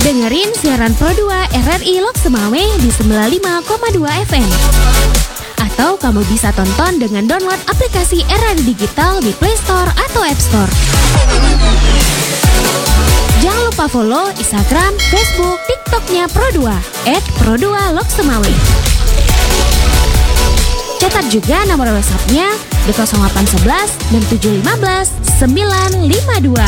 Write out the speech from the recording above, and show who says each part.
Speaker 1: Dengerin siaran Pro 2 RRI Lok Semawe di 95,2 FM. Atau kamu bisa tonton dengan download aplikasi RRI Digital di Play Store atau App Store. Jangan lupa follow Instagram, Facebook, TikToknya Pro 2 @Pro2 Lok Semawe. Catat juga nomor WhatsApp-nya di 0811 6715 952.